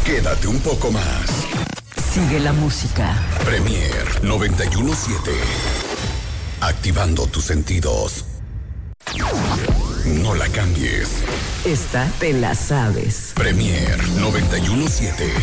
Quédate un poco más. Sigue la música. Premier 91.7. Activando tus sentidos. No la cambies. Esta te la sabes. Premier 91.7.